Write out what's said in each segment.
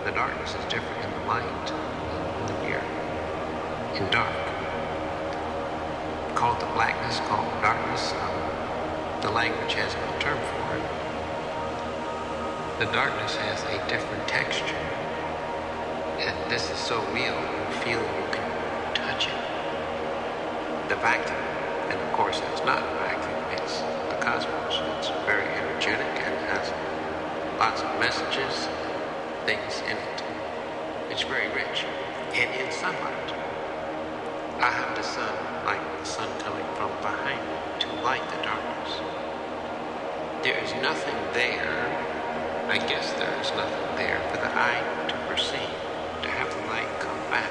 The darkness is different in the light than here. In dark. Call it the blackness, call it the darkness. The language has no term for it. The darkness has a different texture. And this is so real, you feel you can touch it. The vacuum, and of course it's not a vacuum, it's the cosmos. It's very energetic and has lots of messages, things in it. It's very rich. And in sunlight, I have the sun, like the sun coming from behind me to light the darkness. There is nothing there, I guess there is nothing there for the eye to perceive, to have the light come back.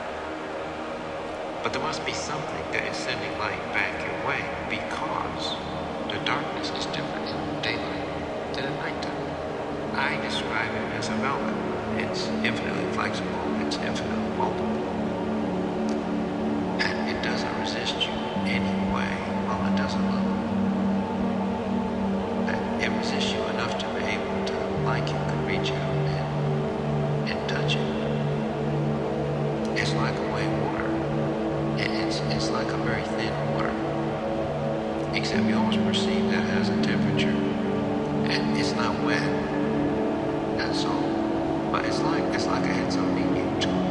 But there must be something that is sending light back your way, because the darkness is different in daylight than at nighttime. I describe it as a velvet. It's infinitely flexible, it's infinitely multiple. And it doesn't resist you in any way while it doesn't love. And it resists you enough to be able to, like you could reach out and touch it. It's like a wave water. It's like a very thin water. Except you always perceive that it has a temperature. And it's not wet. And so, but it's like I had something new to